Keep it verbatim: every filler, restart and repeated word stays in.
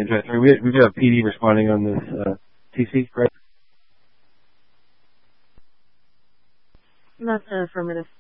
interesting. We, we do have P D responding on this uh, T C, correct? That's an affirmative.